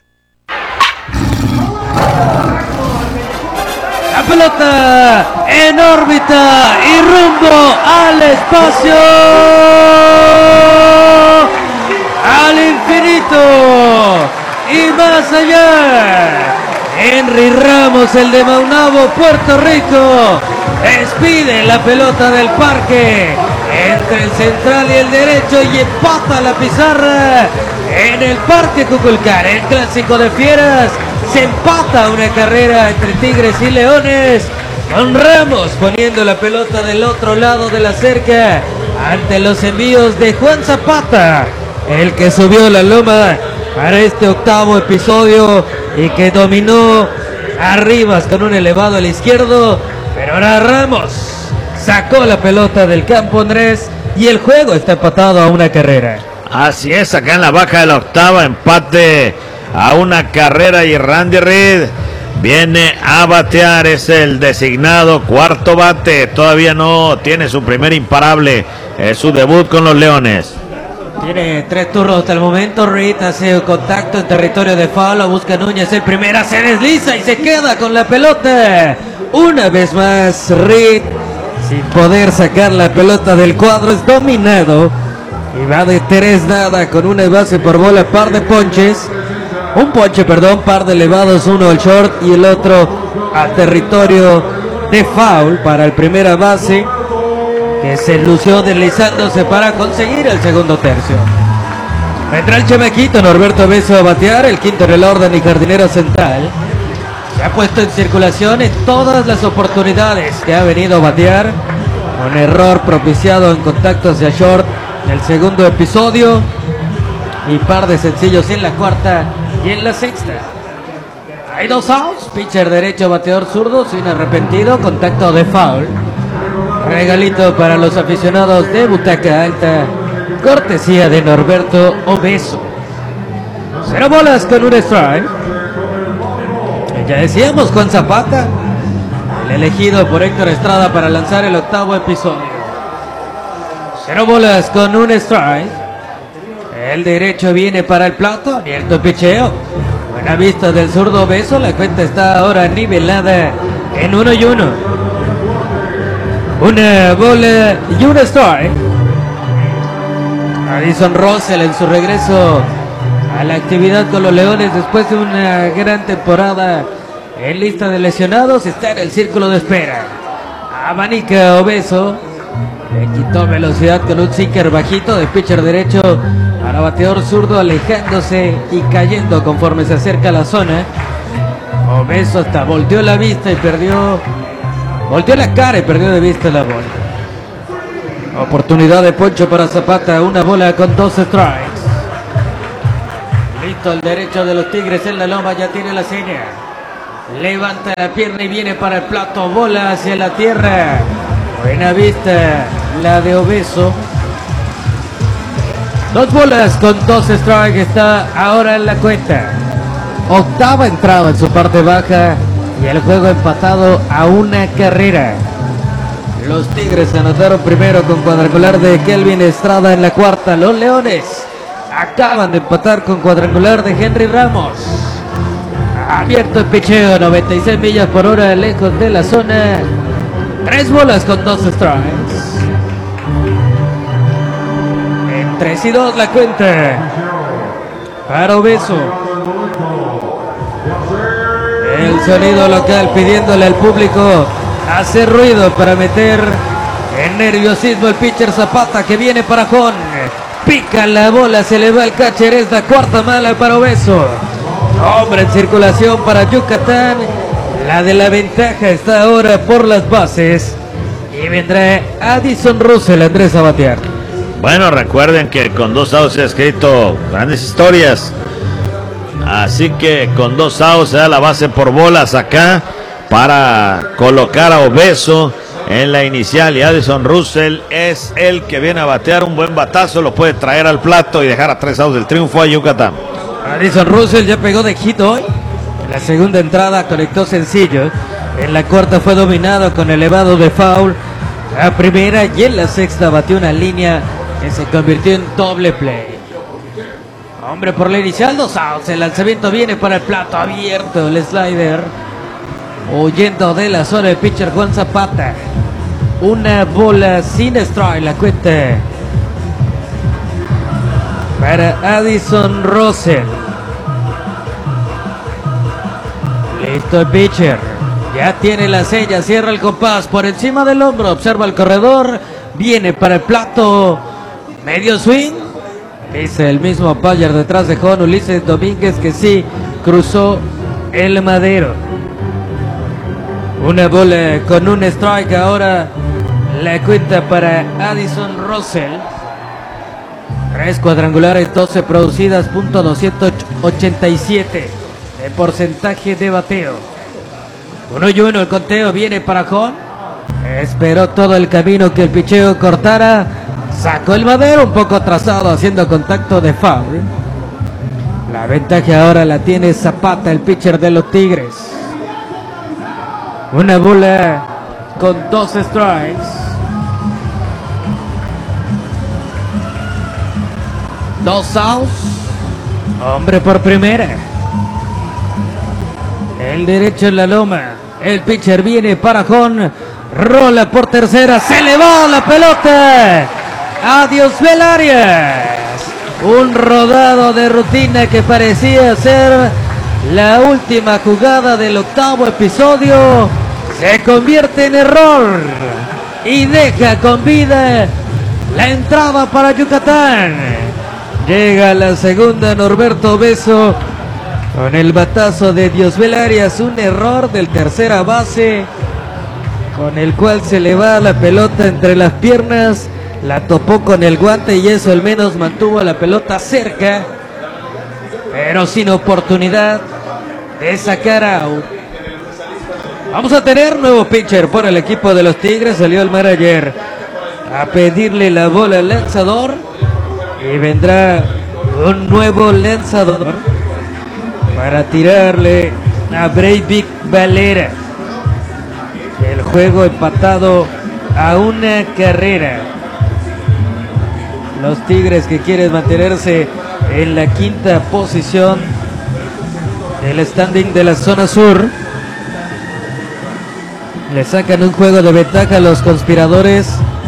La pelota en órbita y rumbo al espacio, al infinito y más allá. Henry Ramos, el de Maunabo, Puerto Rico, despide la pelota del parque entre el central y el derecho y empata la pizarra en el Parque Cuculcán. El clásico de fieras, se empata una carrera entre Tigres y Leones, con Ramos poniendo la pelota del otro lado de la cerca ante los envíos de Juan Zapata, el que subió la loma para este octavo episodio y que dominó a Rivas con un elevado al izquierdo, pero ahora Ramos sacó la pelota del campo, Andrés, y el juego está empatado a una carrera. Así es, acá en la baja de la octava, empate a una carrera y Randy Reed viene a batear, es el designado cuarto bate, todavía no tiene su primer imparable, es su debut con los Leones. Tiene tres turnos hasta el momento. Reed hace contacto en territorio de foul, busca Núñez el primera, se desliza y se queda con la pelota. Una vez más Reed sin poder sacar la pelota del cuadro, es dominado y va de tres nada con una base por bola, par de ponches, un ponche, perdón, par de elevados, uno al short y el otro a territorio de foul para el primera base, que se lució deslizándose para conseguir el segundo tercio. Vendrá el chamaquito Norberto Beso a batear, el quinto en el orden y jardinero central. Se ha puesto en circulación en todas las oportunidades que ha venido a batear. Un error propiciado en contacto hacia short en el segundo episodio. Y par de sencillos en la cuarta y en la sexta. Hay dos outs, pitcher derecho, bateador zurdo, sin arrepentido, contacto de foul. Regalito para los aficionados de Butaca Alta, cortesía de Norberto Obeso. Cero bolas con un strike. Ya decíamos, Juan Zapata, el elegido por Héctor Estrada para lanzar el octavo episodio. Cero bolas con un strike. El derecho viene para el plato, abierto picheo. Buena vista del zurdo Obeso, la cuenta está ahora nivelada en uno y uno. Una bola y un strike. Addison Russell en su regreso a la actividad con los Leones después de una gran temporada en lista de lesionados, está en el círculo de espera. Abanica Obeso, le quitó velocidad con un sinker bajito de pitcher derecho para bateador zurdo, alejándose y cayendo conforme se acerca a la zona. Obeso hasta volteó la vista y perdió, volteó la cara y perdió de vista la bola. Oportunidad de poncho para Zapata, una bola con dos strikes. Listo el derecho de los Tigres en la loma, ya tiene la seña. Levanta la pierna y viene para el plato, bola hacia la tierra. Buena vista la de Obeso. Dos bolas con dos strikes, está ahora en la cuenta. Octava entrada en su parte baja y el juego empatado a una carrera. Los Tigres anotaron primero con cuadrangular de Kelvin Estrada en la cuarta. Los Leones acaban de empatar con cuadrangular de Henry Ramos. Abierto el picheo, noventa y seis millas por hora, lejos de la zona. Tres bolas con dos strikes. En tres y dos la cuenta para Obeso. El sonido local pidiéndole al público hacer ruido para meter en nerviosismo el pitcher Zapata, que viene para Jón. Pica la bola, se le va el catcher, es la cuarta mala para Obeso. Hombre en circulación para Yucatán. La de la ventaja está ahora por las bases. Y vendrá Addison Russell, Andrés, a batear. Bueno, recuerden que con dos outs se ha escrito grandes historias. Así que con dos outs se da la base por bolas acá para colocar a Obeso en la inicial. Y Addison Russell es el que viene a batear un buen batazo. Lo puede traer al plato y dejar a tres outs del triunfo a Yucatán. Addison Russell ya pegó de hit hoy. En la segunda entrada conectó sencillo. En la cuarta fue dominado con elevado de foul a primera, y en la sexta batió una línea que se convirtió en doble play. Hombre por la inicial, dos outs. El lanzamiento viene para el plato abierto. El slider huyendo de la zona del pitcher Juan Zapata. Una bola sin strike, la cuenta para Addison Russell. Listo el pitcher. Ya tiene la seña, cierra el compás por encima del hombro, observa el corredor, viene para el plato, medio swing. Dice el mismo umpire detrás de Juan Ulises Domínguez que sí cruzó el madero. Una bola con un strike ahora, la cuenta para Addison Russell. Tres cuadrangulares, doce producidas, punto doscientos ochenta y siete de porcentaje de bateo. Uno y uno, el conteo viene para Jon. Esperó todo el camino que el picheo cortara. Sacó el madero un poco atrasado, haciendo contacto de foul. La ventaja ahora la tiene Zapata, el pitcher de los Tigres. Una bola con dos strikes. Dos outs. Hombre por primera. El derecho en la loma. El pitcher viene para Jon. Rola por tercera. Se le va la pelota. Adiós Velarias. Un rodado de rutina que parecía ser la última jugada del octavo episodio. Se convierte en error. Y deja con vida la entrada para Yucatán. Llega la segunda Norberto Obeso con el batazo de Diosbel Arias, un error del tercera base con el cual se le va la pelota entre las piernas, la topó con el guante y eso al menos mantuvo la pelota cerca, pero sin oportunidad de sacar out. Vamos a tener nuevo pitcher por el equipo de los Tigres. Salió el manager a pedirle la bola al lanzador y vendrá un nuevo lanzador para tirarle a Breivik Valera. El juego empatado a una carrera. Los Tigres que quieren mantenerse en la quinta posición del standing de la zona sur. Le sacan un juego de ventaja a los conspiradores.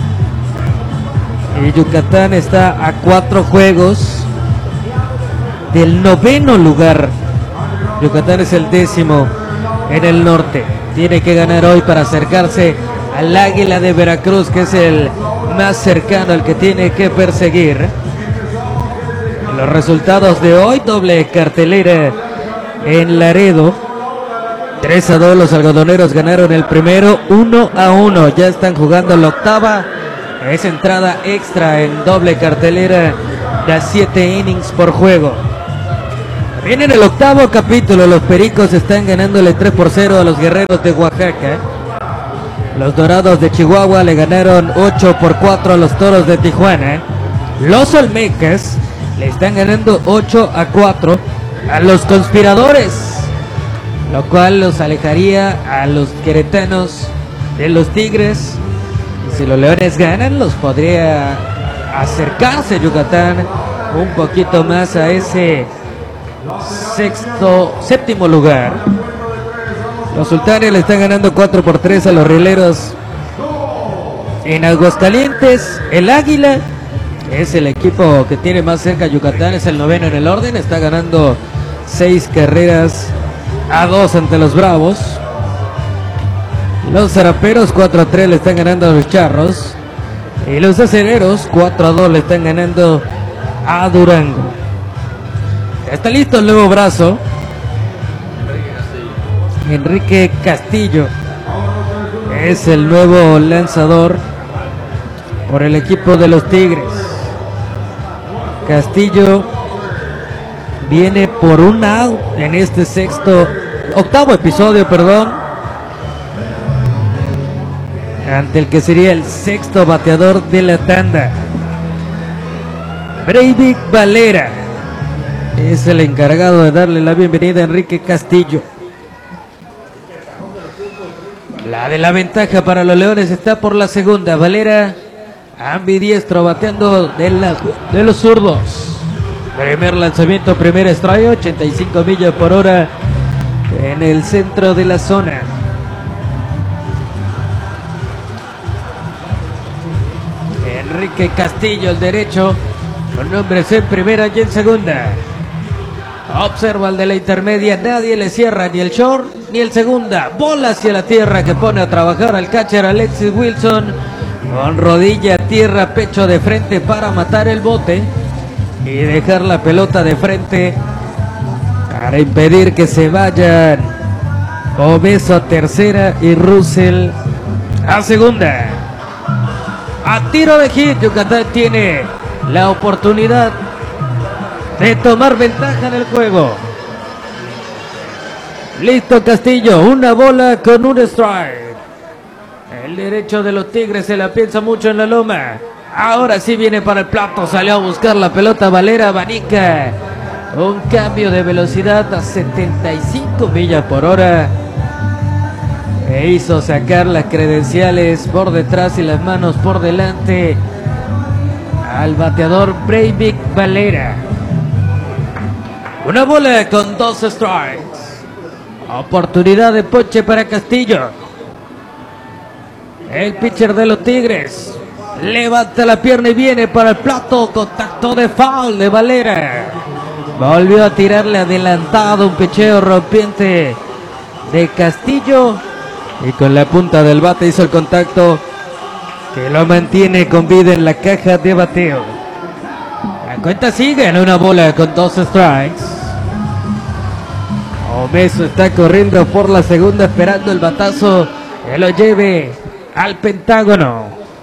Y Yucatán está a cuatro juegos del noveno lugar. Yucatán es el décimo en el norte. Tiene que ganar hoy para acercarse al Águila de Veracruz, que es el más cercano, al que tiene que perseguir. Los resultados de hoy: doble cartelera en Laredo. tres a dos los algodoneros ganaron el primero, uno a uno. Ya están jugando la octava Es entrada extra en doble cartelera de siete innings por juego. Viene en el octavo capítulo, los Pericos están ganándole tres por cero a los Guerreros de Oaxaca. Los Dorados de Chihuahua le ganaron ocho por cuatro a los Toros de Tijuana. Los Olmecas le están ganando ocho a cuatro a los Conspiradores, lo cual los alejaría a los queretanos de los Tigres. Y si los Leones ganan, los podría acercarse Yucatán un poquito más a ese sexto, séptimo lugar. Los Sultanes le están ganando cuatro por tres a los Rieleros. En Aguascalientes, el Águila es el equipo que tiene más cerca a Yucatán, es el noveno en el orden, está ganando seis carreras a dos ante los Bravos. Los Zaraperos cuatro a tres le están ganando a los Charros. Y los Acereros cuatro a dos le están ganando a Durango. Está listo el nuevo brazo. Enrique Castillo es el nuevo lanzador por el equipo de los Tigres. Castillo viene por un out en este sexto, octavo episodio, perdón, ante el que sería el sexto bateador de la tanda. Breivik Valera es el encargado de darle la bienvenida a Enrique Castillo. La de la ventaja para los Leones está por la segunda. Valera, ambidiestro, bateando del lado de los zurdos. Primer lanzamiento, primer strike, ochenta y cinco millas por hora en el centro de la zona. Enrique Castillo, el derecho, con hombres en primera y en segunda. Observa el de la intermedia, nadie le cierra ni el short ni el segunda. Bola hacia la tierra que pone a trabajar al catcher Alexis Wilson. Con rodilla, tierra, pecho de frente para matar el bote y dejar la pelota de frente para impedir que se vayan Obeso a tercera y Russell a segunda. A tiro de hit, Yucatán tiene la oportunidad de tomar ventaja en el juego. Listo Castillo, una bola con un strike. El derecho de los Tigres se la piensa mucho en la loma. Ahora sí viene para el plato, salió a buscar la pelota Valera, abanica. Un cambio de velocidad a setenta y cinco millas por hora. E hizo sacar las credenciales por detrás y las manos por delante al bateador Breivik Valera. Una bola con dos strikes. Oportunidad de ponche para Castillo. El pitcher de los Tigres levanta la pierna y viene para el plato. Contacto de foul de Valera. Volvió a tirarle adelantado, un picheo rompiente de Castillo. Y con la punta del bate hizo el contacto que lo mantiene con vida en la caja de bateo. La cuenta sigue en una bola con dos strikes. Obeso está corriendo por la segunda esperando el batazo que lo lleve al Pentágono.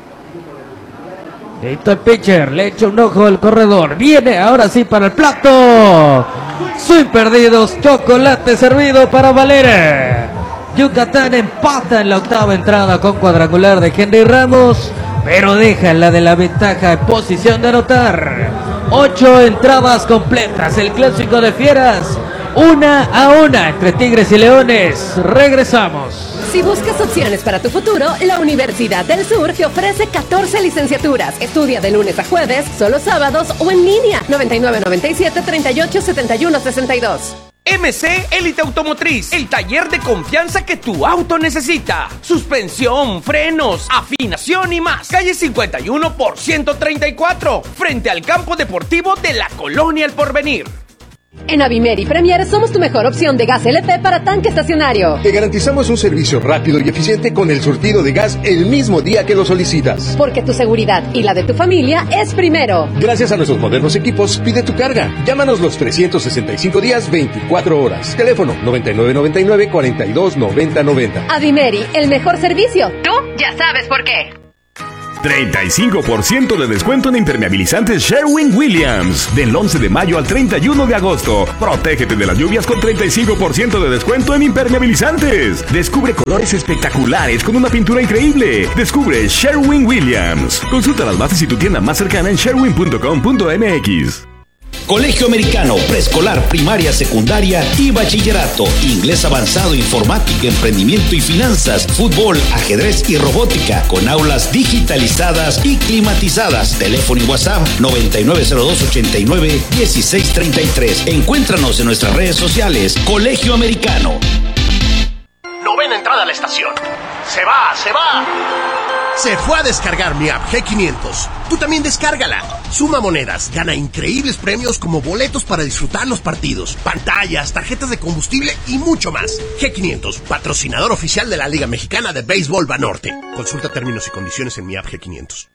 Listo el pitcher, le echa un ojo al corredor. Viene ahora sí para el plato. Swing perdidos, chocolate servido para Valera. Yucatán empata en la octava entrada con cuadrangular de Henry Ramos, pero deja la de la ventaja en posición de anotar. Ocho entradas completas, el clásico de fieras, una a una entre Tigres y Leones. Regresamos. Si buscas opciones para tu futuro, la Universidad del Sur te ofrece catorce licenciaturas. Estudia de lunes a jueves, solo sábados o en línea. noventa y nueve noventa y siete treinta y ocho setenta y uno sesenta y dos. M C Elite Automotriz, el taller de confianza que tu auto necesita. Suspensión, frenos, afinación y más. Calle cincuenta y uno por ciento treinta y cuatro, frente al campo deportivo de la Colonia El Porvenir. En Avimeri Premier somos tu mejor opción de gas L P para tanque estacionario. Te garantizamos un servicio rápido y eficiente con el surtido de gas el mismo día que lo solicitas. Porque tu seguridad y la de tu familia es primero. Gracias a nuestros modernos equipos, pide tu carga. Llámanos los trescientos sesenta y cinco días, veinticuatro horas. Teléfono noventa y nueve noventa y nueve cuarenta y dos noventa noventa. Avimeri, el mejor servicio. Tú ya sabes por qué. treinta y cinco por ciento de descuento en impermeabilizantes Sherwin-Williams. Del once de mayo al treinta y uno de agosto. Protégete de las lluvias con treinta y cinco por ciento de descuento en impermeabilizantes. Descubre colores espectaculares con una pintura increíble. Descubre Sherwin-Williams. Consulta las bases y tu tienda más cercana en sherwin punto com punto m x. Colegio Americano, preescolar, primaria, secundaria y bachillerato. Inglés avanzado, informática, emprendimiento y finanzas, fútbol, ajedrez y robótica, con aulas digitalizadas y climatizadas. Teléfono y WhatsApp noventa y nueve cero dos ochenta y nueve dieciséis treinta y tres. Encuéntranos en nuestras redes sociales. Colegio Americano. Novena entrada a la estación. Se va, se va. Se fue a descargar mi app G quinientos. Tú también descárgala. Suma monedas, gana increíbles premios como boletos para disfrutar los partidos, pantallas, tarjetas de combustible y mucho más. G quinientos, patrocinador oficial de la Liga Mexicana de Béisbol Banorte. Consulta términos y condiciones en mi app G quinientos.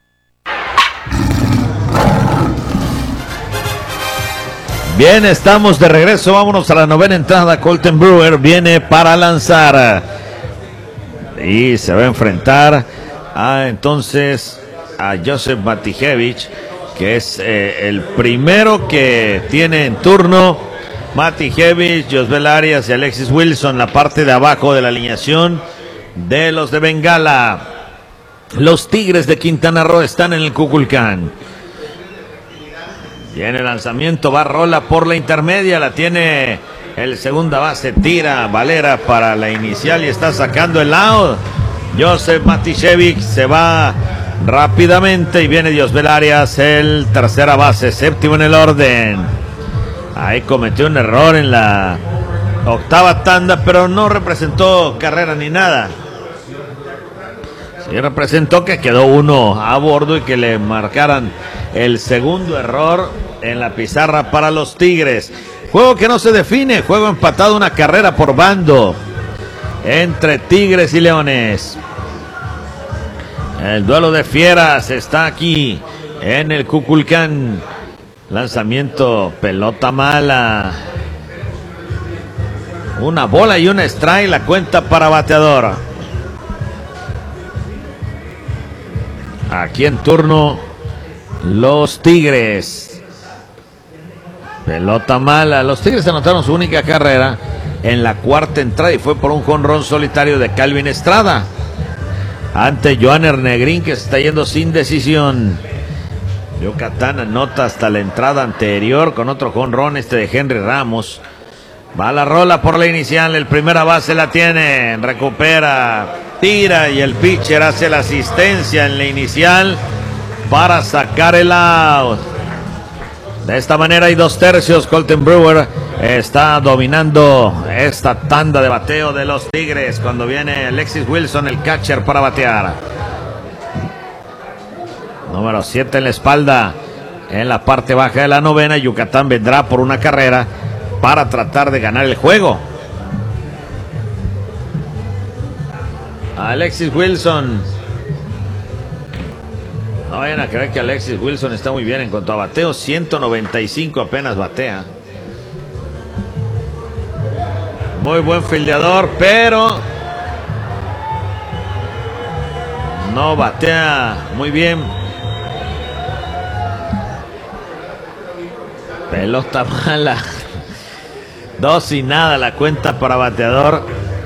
Bien, estamos de regreso. Vámonos a la novena entrada. Colton Brewer viene para lanzar. Y se va a enfrentar a entonces a Joseph Matijevich, que es eh, el primero que tiene en turno. Matijevich, Josbel Arias y Alexis Wilson, la parte de abajo de la alineación de los de Bengala. Los Tigres de Quintana Roo están en el Kukulcán. Viene el lanzamiento, va rola por la intermedia, la tiene el segunda base, tira Valera para la inicial y está sacando el out. Joseph Matijevich se va rápidamente y viene Josbel Arias, el tercera base, séptimo en el orden. Ahí cometió un error en la octava tanda, pero no representó carrera ni nada. Sí representó que quedó uno a bordo y que le marcaran el segundo error en la pizarra para los Tigres. Juego que no se define, juego empatado, una carrera por bando entre Tigres y Leones. El duelo de fieras está aquí en el Kukulcán. Lanzamiento, pelota mala. Una bola y una strike, la cuenta para bateador. Aquí en turno los Tigres. Pelota mala. Los Tigres anotaron su única carrera en la cuarta entrada y fue por un jonrón solitario de Calvin Estrada ante Joaner Negrín, que se está yendo sin decisión. Yucatán anota hasta la entrada anterior con otro jonrón, este de Henry Ramos. Va la rola por la inicial, el primera base la tiene, recupera, tira y el pitcher hace la asistencia en la inicial para sacar el out. De esta manera hay dos tercios. Colton Brewer está dominando esta tanda de bateo de los Tigres cuando viene Alexis Wilson, el catcher, para batear. Número siete en la espalda en la parte baja de la novena. Yucatán vendrá por una carrera para tratar de ganar el juego. Alexis Wilson. No vayan a creer que Alexis Wilson está muy bien en cuanto a bateo. ciento noventa y cinco apenas batea. Muy buen fildeador, pero no batea muy bien. Pelota mala. Dos y nada la cuenta para bateador.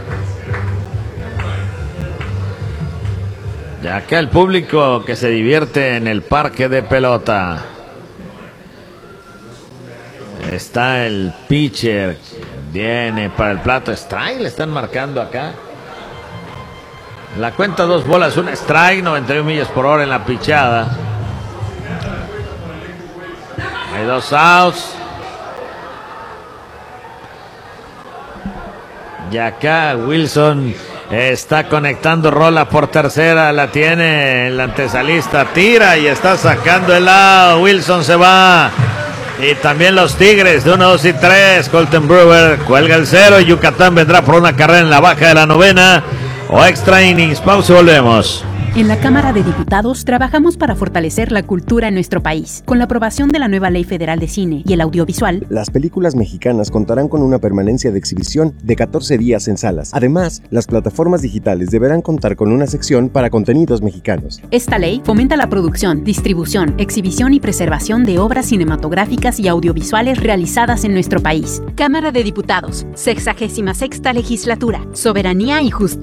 Y acá el público que se divierte en el parque de pelota. Está el pitcher. Viene para el plato. Strike le están marcando acá. La cuenta dos bolas, un strike, noventa y una millas por hora en la pichada. Hay dos outs. Y acá Wilson está conectando rola por tercera, la tiene el antesalista, tira y está sacando el lado. Wilson se va. Y también los Tigres de uno, dos y tres. Colton Brewer cuelga el cero y Yucatán vendrá por una carrera en la baja de la novena o extra innings. Pausa y volvemos. En la Cámara de Diputados trabajamos para fortalecer la cultura en nuestro país. Con la aprobación de la nueva Ley Federal de Cine y el audiovisual, las películas mexicanas contarán con una permanencia de exhibición de catorce días en salas. Además, las plataformas digitales deberán contar con una sección para contenidos mexicanos. Esta ley fomenta la producción, distribución, exhibición y preservación de obras cinematográficas y audiovisuales realizadas en nuestro país. Cámara de Diputados, sexagésima sexta legislatura, Soberanía y Justicia.